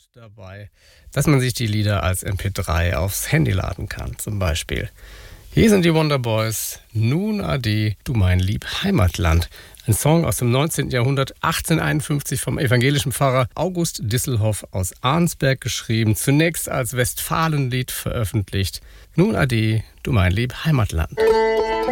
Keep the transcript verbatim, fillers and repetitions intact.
dabei, dass man sich die Lieder als M P drei aufs Handy laden kann, zum Beispiel. Hier sind die Wonderboys, Nun Ade, du mein lieb Heimatland. Ein Song aus dem neunzehnten Jahrhundert, achtzehnhunderteinundfünfzig vom evangelischen Pfarrer August Disselhoff aus Arnsberg geschrieben, zunächst als Westfalenlied veröffentlicht. Nun Ade, du mein lieb Heimatland.